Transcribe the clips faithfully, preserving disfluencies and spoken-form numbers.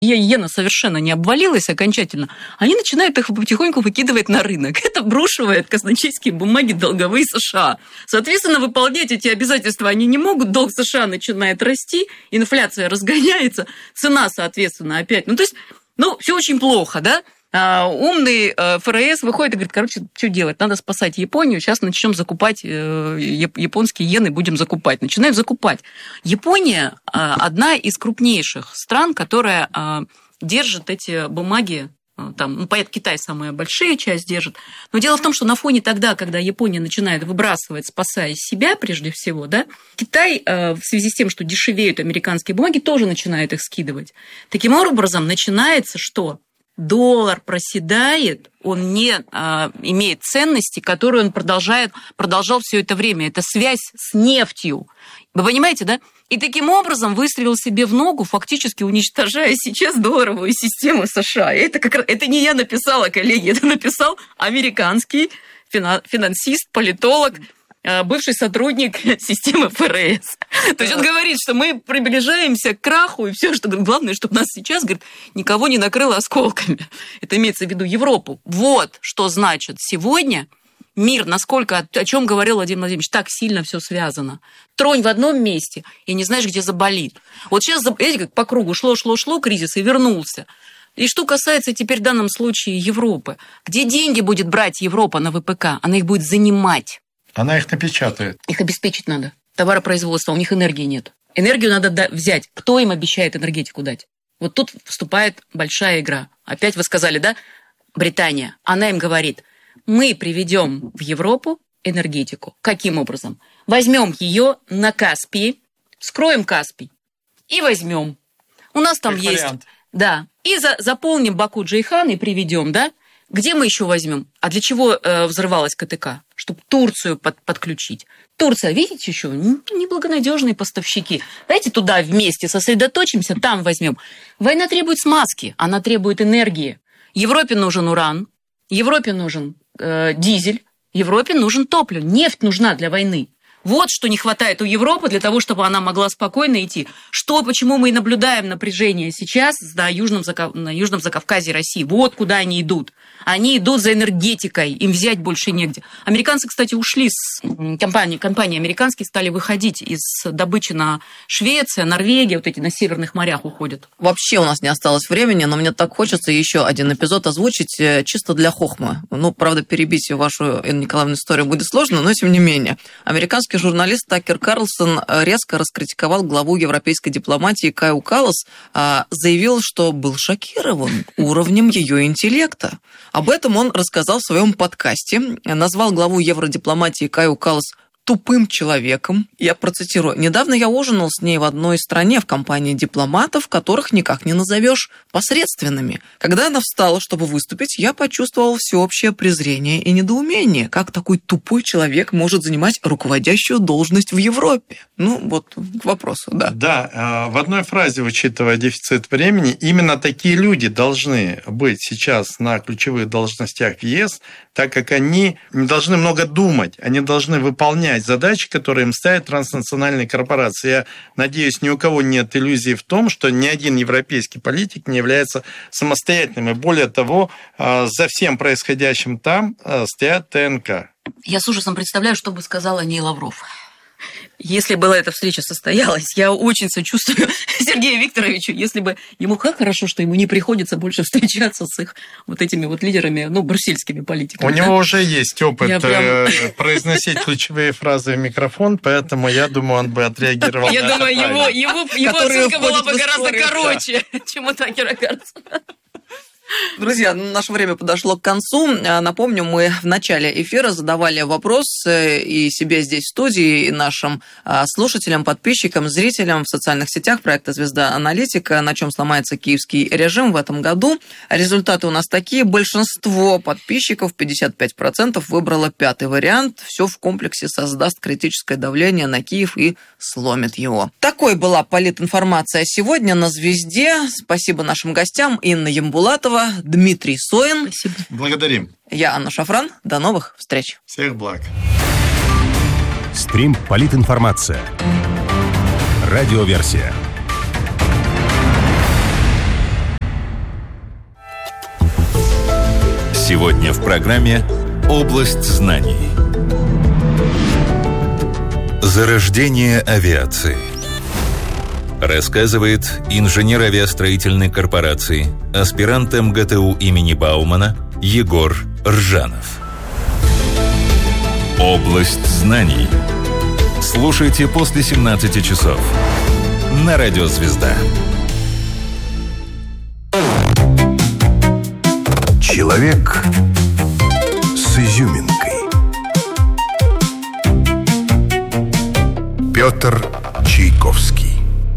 иена совершенно не обвалилась окончательно, они начинают их потихоньку выкидывать на рынок. Это обрушивает казначейские бумаги долговые США. Соответственно, выполнять эти обязательства они не могут, долг США начинает расти, инфляция разгоняется, цена, соответственно, опять... Ну, то есть, ну, все очень плохо, да? А умный ФРС выходит и говорит, короче, что делать? Надо спасать Японию, сейчас начнем закупать японские иены, будем закупать. Начинают закупать. Япония одна из крупнейших стран, которая держит эти бумаги. Там, ну, понятно, Китай самая большая часть держит. Но дело в том, что на фоне тогда, когда Япония начинает выбрасывать, спасая себя прежде всего, да, Китай в связи с тем, что дешевеют американские бумаги, тоже начинает их скидывать. Таким образом, начинается что? Доллар проседает, он не а, имеет ценности, которую он продолжает, продолжал все это время. Это связь с нефтью. Вы понимаете, да? И таким образом выстрелил себе в ногу, фактически уничтожая сейчас долларовую систему США. И это, как, это не я написала, коллеги, это написал американский финансист, политолог, бывший сотрудник системы ФРС. То есть он говорит, что мы приближаемся к краху, и все, что главное, чтобы нас сейчас, говорит, никого не накрыло осколками. Это имеется в виду Европу. Вот что значит сегодня мир, насколько, о чем говорил Владимир Владимирович, так сильно все связано. Тронь в одном месте, и не знаешь, где заболит. Вот сейчас, видите, как по кругу шло-шло-шло кризис и вернулся. И что касается теперь в данном случае Европы, где деньги будет брать Европа на ВПК? Она их будет занимать. Она их напечатает. Их обеспечить надо. Товаропроизводство, у них энергии нет. Энергию надо взять. Кто им обещает энергетику дать? Вот тут вступает большая игра. Опять вы сказали, да? Британия. Она им говорит, мы приведем в Европу энергетику. Каким образом? Возьмем ее на Каспии, вскроем Каспий и возьмем. У нас там как есть... Вариант. Да. И за, заполним Баку-Джейхан и приведем, да? Где мы еще возьмем? А для чего э, взрывалась КТК? Чтобы Турцию под, подключить. Турция, видите, еще неблагонадежные поставщики. Давайте туда вместе сосредоточимся, там возьмем. Война требует смазки, она требует энергии. Европе нужен уран, Европе нужен э, дизель, Европе нужен топливо. Нефть нужна для войны. Вот что не хватает у Европы для того, чтобы она могла спокойно идти. Что, почему мы и наблюдаем напряжение сейчас на Южном, на Южном Закавказье России. Вот куда они идут. Они идут за энергетикой, им взять больше негде. Американцы, кстати, ушли с компании, компании американские стали выходить из добычи на Швеция, Норвегия, вот эти на северных морях уходят. Вообще у нас не осталось времени, но мне так хочется еще один эпизод озвучить чисто для хохмы. Ну, правда, перебить вашу, Инна Николаевна, историю будет сложно, но тем не менее. Американский журналист Такер Карлсон резко раскритиковал главу европейской дипломатии Каю Каллас, заявил, что был шокирован уровнем ее интеллекта. Об этом он рассказал в своем подкасте, назвал главу евродипломатии Каю Каллас тупым человеком. Я процитирую. «Недавно я ужинал с ней в одной стране в компании дипломатов, которых никак не назовешь посредственными. Когда она встала, чтобы выступить, я почувствовал всеобщее презрение и недоумение. Как такой тупой человек может занимать руководящую должность в Европе?» Ну, вот к вопросу, да. Да, в одной фразе, учитывая дефицит времени, именно такие люди должны быть сейчас на ключевых должностях в ЕС, так как они не должны много думать, они должны выполнять задачи, которые им ставят транснациональные корпорации. Я надеюсь, ни у кого нет иллюзий в том, что ни один европейский политик не является самостоятельным. И более того, за всем происходящим там стоят ТНК. Я с ужасом представляю, что бы сказал о ней Лавров. Если бы эта встреча состоялась, я очень сочувствую Сергею Викторовичу, если бы ему как хорошо, что ему не приходится больше встречаться с их вот этими вот лидерами, ну, брюссельскими политиками. У да? него уже есть опыт прям... произносить ключевые фразы в микрофон, поэтому я думаю, он бы отреагировал. Я думаю, его, его, его оценка была бы гораздо короче, чем у Такера Карлсона. Друзья, наше время подошло к концу. Напомню, мы в начале эфира задавали вопрос и себе здесь в студии, и нашим слушателям, подписчикам, зрителям в социальных сетях проекта «Звезда Аналитика», на чем сломается киевский режим в этом году. Результаты у нас такие. Большинство подписчиков, пятьдесят пять процентов, выбрало пятый вариант. Все в комплексе создаст критическое давление на Киев и сломит его. Такой была политинформация сегодня на «Звезде». Спасибо нашим гостям. Инна Ямбулатова, Дмитрий Соин. Спасибо. Благодарим. Я Анна Шафран. До новых встреч. Всех благ. Стрим «Политинформация». Радиоверсия. Сегодня в программе «Область знаний». Зарождение авиации. Рассказывает инженер авиастроительной корпорации, аспирант эм гэ тэ у имени Баумана Егор Ржанов. «Область знаний». Слушайте после семнадцати часов на Радио Звезда. Человек с изюминкой. Петр Чайковский.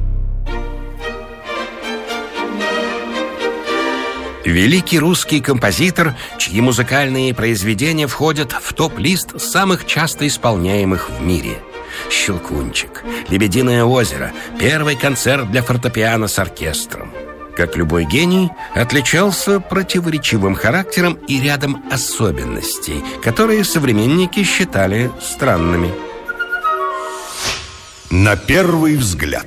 Великий русский композитор, чьи музыкальные произведения входят в топ-лист самых часто исполняемых в мире. «Щелкунчик», «Лебединое озеро», первый концерт для фортепиано с оркестром. Как любой гений, отличался противоречивым характером и рядом особенностей, которые современники считали странными. На первый взгляд.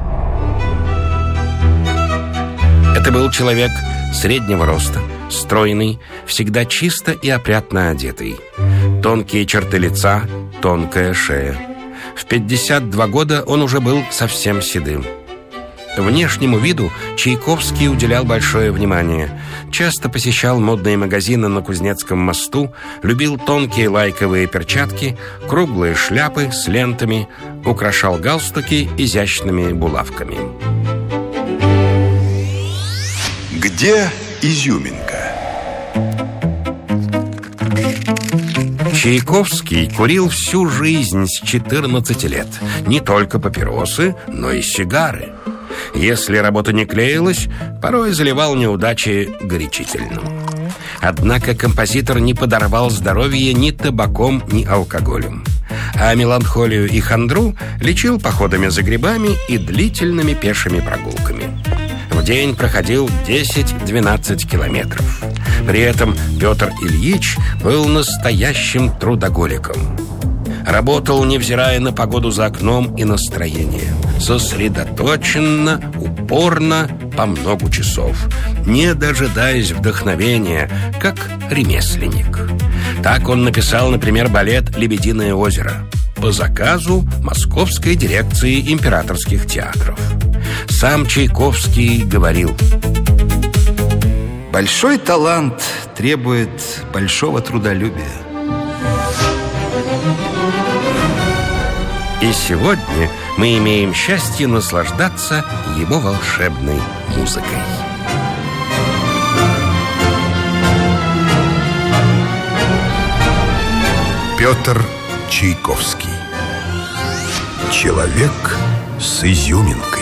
Это был человек среднего роста, стройный, всегда чисто и опрятно одетый. Тонкие черты лица, тонкая шея. В пятьдесят два года он уже был совсем седым. Внешнему виду Чайковский уделял большое внимание. Часто посещал модные магазины на Кузнецком мосту, любил тонкие лайковые перчатки, круглые шляпы с лентами, украшал галстуки изящными булавками. Где изюминка? Чайковский курил всю жизнь с четырнадцати лет. Не только папиросы, но и сигары. Если работа не клеилась, порой заливал неудачи горячительным. Однако композитор не подорвал здоровье ни табаком, ни алкоголем. А меланхолию и хандру лечил походами за грибами и длительными пешими прогулками. В день проходил десять-двенадцать километров. При этом Петр Ильич был настоящим трудоголиком. Работал, невзирая на погоду за окном и настроение. Сосредоточенно, упорно, по много часов, не дожидаясь вдохновения, как ремесленник. Так он написал, например, балет «Лебединое озеро» по заказу Московской дирекции императорских театров. Сам Чайковский говорил: «Большой талант требует большого трудолюбия». И сегодня мы имеем счастье наслаждаться его волшебной музыкой. Петр Чайковский. Человек с изюминкой.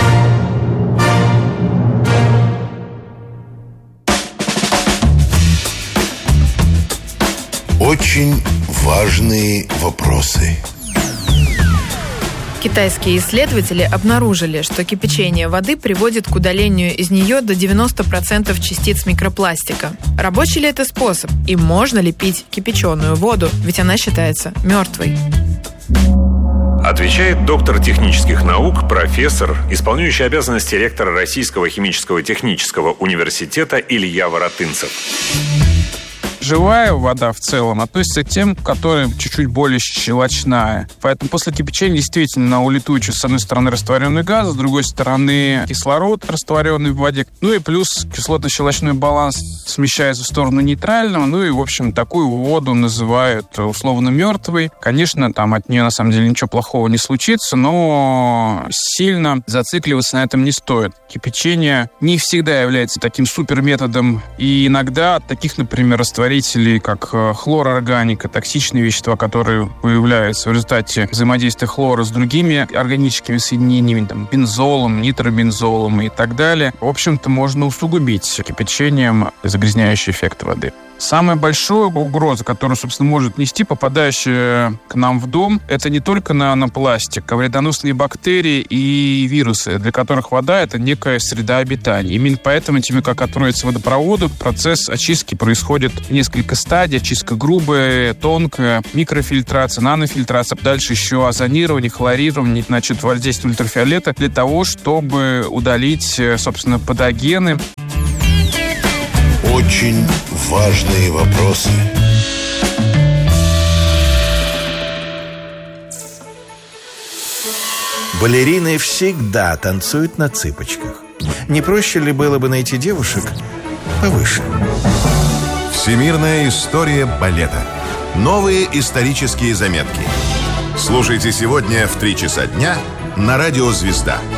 Очень важные вопросы. Китайские исследователи обнаружили, что кипячение воды приводит к удалению из нее до девяноста процентов частиц микропластика. Рабочий ли это способ? И можно ли пить кипяченую воду? Ведь она считается мертвой. Отвечает доктор технических наук, профессор, исполняющий обязанности ректора Российского химического технического университета Илья Воротынцев. Живая вода в целом относится к тем, которая чуть-чуть более щелочная. Поэтому после кипячения действительно улетучивается, с одной стороны, растворенный газ, с другой стороны, кислород, растворенный в воде. Ну и плюс кислотно-щелочной баланс смещается в сторону нейтрального. Ну и, в общем, такую воду называют условно мертвой. Конечно, там от нее, на самом деле, ничего плохого не случится, но сильно зацикливаться на этом не стоит. Кипячение не всегда является таким суперметодом. И иногда от таких, например, растворителей, как хлорорганика, токсичные вещества, которые появляются в результате взаимодействия хлора с другими органическими соединениями, там, бензолом, нитробензолом и так далее, в общем-то, можно усугубить кипячением загрязняющий эффект воды. Самая большая угроза, которую, собственно, может нести попадающая к нам в дом, это не только нанопластик, а вредоносные бактерии и вирусы, для которых вода — это некая среда обитания. Именно поэтому, тем, как отроется водопроводу, процесс очистки происходит в несколько стадий. Очистка грубая, тонкая, микрофильтрация, нанофильтрация, дальше еще озонирование, хлорирование, значит, воздействие ультрафиолета для того, чтобы удалить, собственно, патогены. Очень важные вопросы. Балерины всегда танцуют на цыпочках. Не проще ли было бы найти девушек повыше? Всемирная история балета. Новые исторические заметки. Слушайте сегодня в три часа дня на радио «Звезда».